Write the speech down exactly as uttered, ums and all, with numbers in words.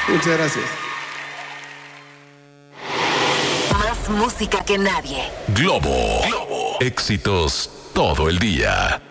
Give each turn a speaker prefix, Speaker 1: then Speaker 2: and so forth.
Speaker 1: Muchas gracias.
Speaker 2: Más música que nadie.
Speaker 3: Globo. Globo. Éxitos todo el día.